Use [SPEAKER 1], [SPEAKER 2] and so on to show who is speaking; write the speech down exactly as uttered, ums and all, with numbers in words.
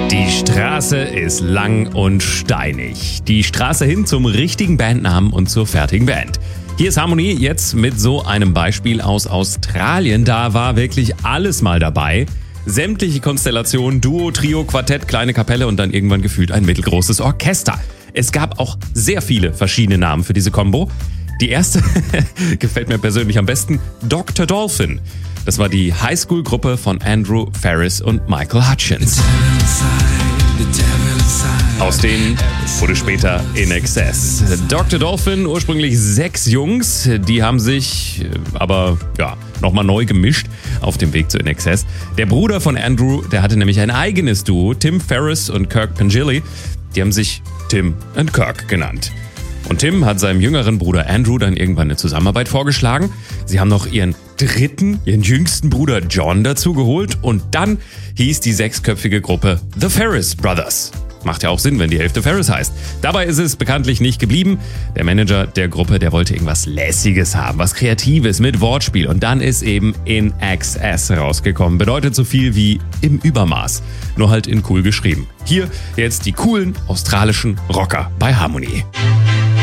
[SPEAKER 1] Die Straße ist lang und steinig. Die Straße hin zum richtigen Bandnamen und zur fertigen Band. Hier ist Harmonie jetzt mit so einem Beispiel aus Australien. Da war wirklich alles mal dabei. Sämtliche Konstellationen, Duo, Trio, Quartett, kleine Kapelle und dann irgendwann gefühlt ein mittelgroßes Orchester. Es gab auch sehr viele verschiedene Namen für diese Combo. Die erste gefällt mir persönlich am besten, Doktor Dolphin. Das war die Highschool-Gruppe von Andrew Farriss und Michael Hutchence. Aus denen wurde später In Excess. Doktor Dolphin, ursprünglich sechs Jungs, die haben sich aber ja nochmal neu gemischt auf dem Weg zu In Excess. Der Bruder von Andrew, der hatte nämlich ein eigenes Duo, Tim Farriss und Kirk Pengilly. Die haben sich Tim und Kirk genannt. Und Tim hat seinem jüngeren Bruder Andrew dann irgendwann eine Zusammenarbeit vorgeschlagen. Sie haben noch ihren dritten, ihren jüngsten Bruder John dazu geholt. Und dann hieß die sechsköpfige Gruppe The Farriss Brothers. Macht ja auch Sinn, wenn die Hälfte Farriss heißt. Dabei ist es bekanntlich nicht geblieben. Der Manager der Gruppe, der wollte irgendwas Lässiges haben, was Kreatives mit Wortspiel. Und dann ist eben In Excess rausgekommen. Bedeutet so viel wie im Übermaß. Nur halt in cool geschrieben. Hier jetzt die coolen australischen Rocker bei Harmonie.